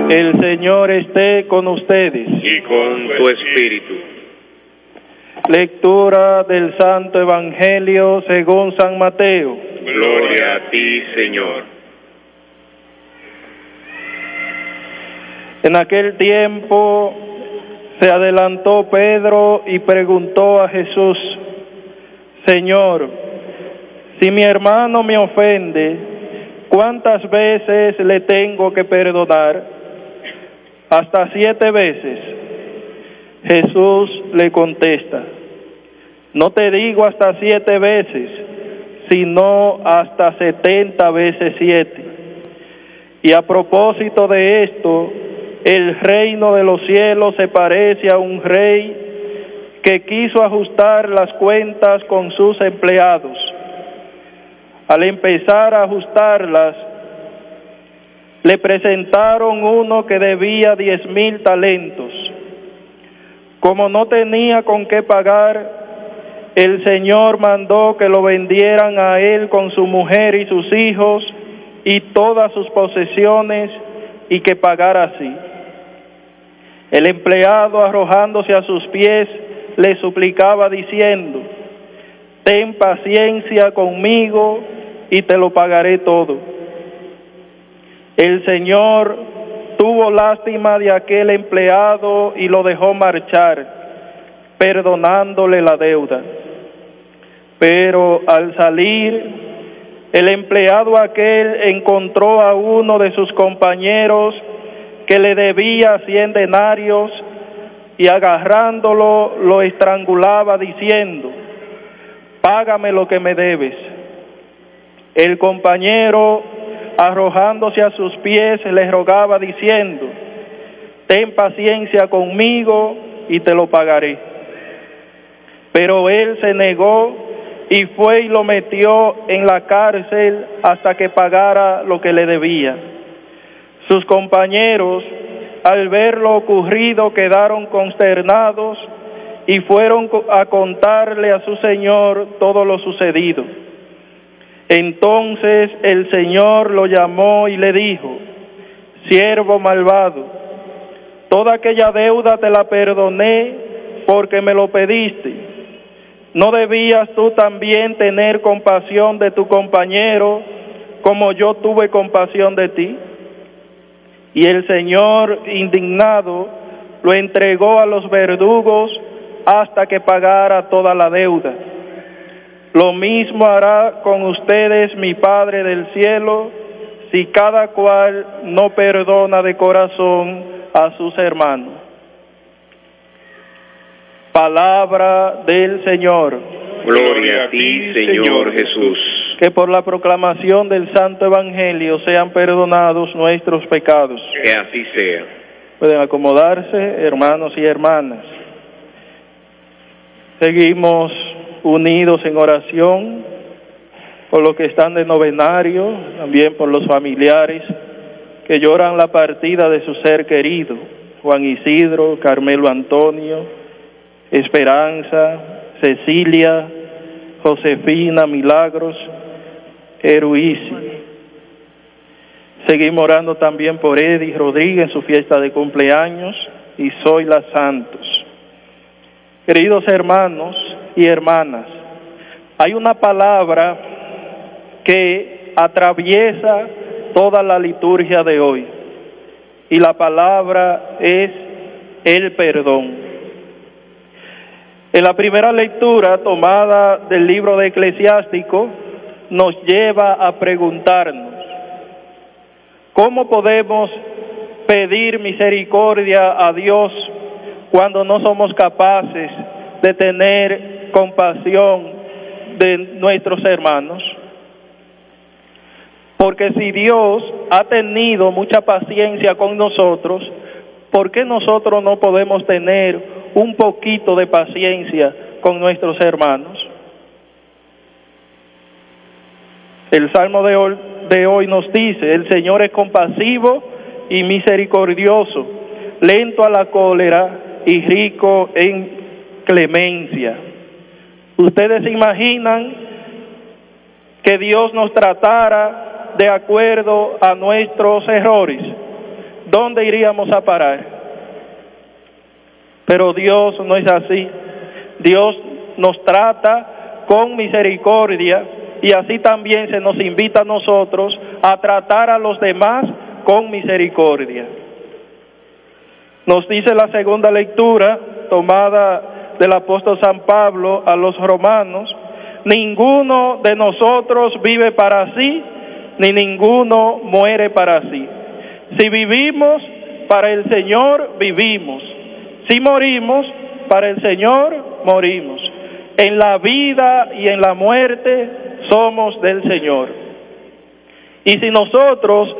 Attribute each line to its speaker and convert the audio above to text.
Speaker 1: El Señor esté con ustedes.
Speaker 2: Y con tu espíritu.
Speaker 1: Lectura del Santo Evangelio según San Mateo.
Speaker 2: Gloria a ti, Señor.
Speaker 1: En aquel tiempo se adelantó Pedro y preguntó a Jesús: Señor, si mi hermano me ofende, ¿cuántas veces le tengo que perdonar? ¿Hasta 7 veces? Jesús le contesta: no te digo hasta 7 veces, sino hasta 70 veces 7. Y a propósito de esto, el reino de los cielos se parece a un rey que quiso ajustar las cuentas con sus empleados. Al empezar a ajustarlas, le presentaron uno que debía 10,000 talentos. Como no tenía con qué pagar, el Señor mandó que lo vendieran a él con su mujer y sus hijos y todas sus posesiones, y que pagara así. El empleado, arrojándose a sus pies, le suplicaba diciendo: ten paciencia conmigo y te lo pagaré todo. El Señor tuvo lástima de aquel empleado y lo dejó marchar, perdonándole la deuda. Pero al salir, el empleado aquel encontró a uno de sus compañeros que le debía 100 denarios, y agarrándolo lo estrangulaba diciendo: págame lo que me debes. El compañero, arrojándose a sus pies, le rogaba diciendo: ten paciencia conmigo y te lo pagaré. Pero él se negó y fue y lo metió en la cárcel hasta que pagara lo que le debía. Sus compañeros, al ver lo ocurrido, quedaron consternados y fueron a contarle a su señor todo lo sucedido. Entonces el Señor lo llamó y le dijo: siervo malvado, toda aquella deuda te la perdoné porque me lo pediste. ¿No debías tú también tener compasión de tu compañero como yo tuve compasión de ti? Y el Señor, indignado, lo entregó a los verdugos hasta que pagara toda la deuda. Lo mismo hará con ustedes mi Padre del cielo, si cada cual no perdona de corazón a sus hermanos. Palabra del Señor.
Speaker 2: Gloria a ti, Señor Jesús.
Speaker 1: Que por la proclamación del Santo Evangelio sean perdonados nuestros pecados.
Speaker 2: Que así sea.
Speaker 1: Pueden acomodarse, hermanos y hermanas. Seguimos unidos en oración por los que están de novenario, también por los familiares que lloran la partida de su ser querido: Juan Isidro, Carmelo Antonio, Esperanza, Cecilia, Josefina, Milagros, Eruisi. Seguimos orando también por Edith Rodríguez en su fiesta de cumpleaños y Zoila Santos. Queridos hermanos y hermanas, hay una palabra que atraviesa toda la liturgia de hoy, y la palabra es el perdón. En la primera lectura tomada del libro de Eclesiástico nos lleva a preguntarnos: ¿cómo podemos pedir misericordia a Dios cuando no somos capaces de tener compasión de nuestros hermanos? Porque si Dios ha tenido mucha paciencia con nosotros, ¿por qué nosotros no podemos tener un poquito de paciencia con nuestros hermanos? El Salmo de hoy nos dice: el Señor es compasivo y misericordioso, lento a la cólera y rico en clemencia. ¿Ustedes se imaginan que Dios nos tratara de acuerdo a nuestros errores? ¿dónde iríamos a parar? Pero Dios no es así. Dios nos trata con misericordia y así también se nos invita a nosotros a tratar a los demás con misericordia. Nos dice la segunda lectura tomada del apóstol San Pablo a los romanos: ninguno de nosotros vive para sí, ni ninguno muere para sí. Si vivimos, para el Señor vivimos. Si morimos, para el Señor morimos. En la vida y en la muerte somos del Señor. Y si nosotros